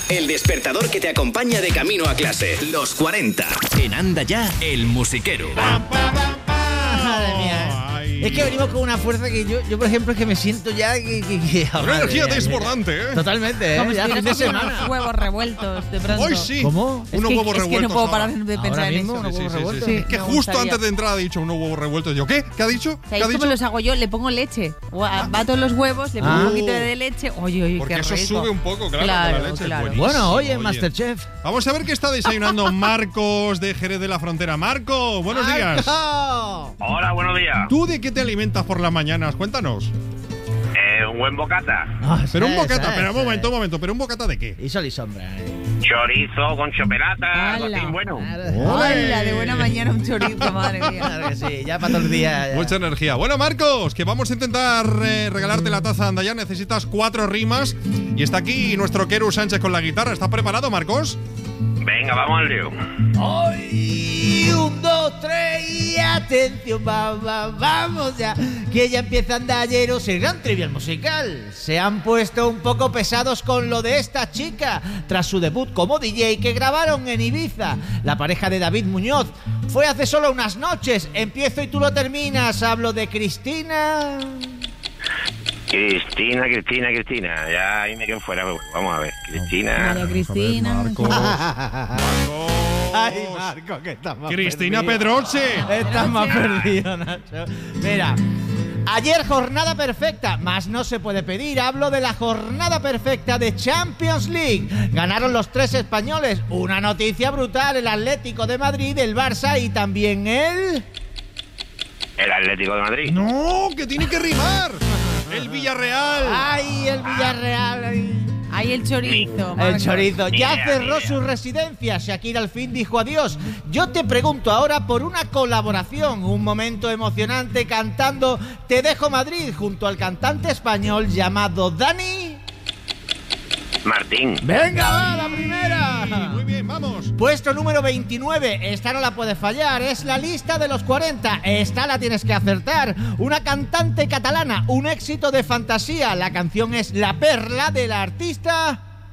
el despertador que te acompaña de camino a clase. Los 40. En Anda Ya, el musiquero. Madre mía. Es que venimos con una fuerza que yo por ejemplo, es que me siento ya que una energía desbordante, ¿eh? Totalmente, Como ya si fin de semana. unos huevos revueltos de pronto. Hoy sí. ¿Cómo? Es Unos que, huevos es revueltos. que no puedo ahora. parar de pensar Ahora en mismo, eso. unos huevos revueltos. Sí, Que me justo gustaría. antes de entrar ha dicho unos huevos revueltos. Yo, ¿qué? ¿Qué ha dicho? ¿Qué ha ¿Sabéis dicho? cómo los hago yo? Le pongo leche. Bato los huevos, le pongo un poquito de leche. Oye, Porque qué eso rico. sube un poco, claro, Claro, con la leche. claro. Buenísimo, Bueno, oye, Masterchef. Vamos a ver qué está desayunando Marcos de Jerez de la Frontera. Marcos, buenos días. ¡Marco! Hola, buenos días. ¿Tú de qué te alimentas por las mañanas? Cuéntanos. Un buen bocata. Pero un Eso bocata, es, pero un momento. ¿Pero un bocata de qué? Y sol y sombra. Chorizo con choperata, algo ¡Hala! así, bueno. ¡Hala! De buena mañana un chorizo, madre mía. Claro que sí, ya para todo el día. ya. Mucha energía. Bueno, Marcos, que vamos a intentar regalarte la taza Anda Ya. Necesitas 4 rimas. Y está aquí nuestro Keru Sánchez con la guitarra. ¿Estás preparado, Marcos? Venga, vamos al lío. ¡Ay! 1, 2, 3 y atención, vamos ya, que ya empieza Andalleros el gran trivial musical. Se han puesto un poco pesados con lo de esta chica tras su debut como DJ que grabaron en Ibiza. La pareja de David Muñoz fue hace solo unas noches. Empiezo y tú lo terminas. Hablo de Cristina. Cristina. Ya ahí me quedo fuera. Vamos a ver. Cristina. María Cristina. Marcos. Ay, Marco, que estás más Cristina perdido. Pedroche. Estás más perdido, Nacho. Mira, ayer jornada perfecta, más no se puede pedir. Hablo de la jornada perfecta de Champions League. Ganaron los 3 españoles. Una noticia brutal: el Atlético de Madrid, el Barça y también el Atlético de Madrid. No, que tiene que rimar. El Villarreal. ¡Ay, el Villarreal! Ay. Ahí el chorizo. El Marcos. chorizo ya Mira, cerró mira. su residencia. Shakira al fin dijo adiós. Yo te pregunto ahora por una colaboración, un momento emocionante cantando Te dejo Madrid junto al cantante español llamado Dani. Martín. ¡Venga, va, la primera! Muy bien, vamos. Puesto número 29, esta no la puedes fallar, es la lista de los 40, esta la tienes que acertar. Una cantante catalana, un éxito de fantasía, la canción es La Perla de la artista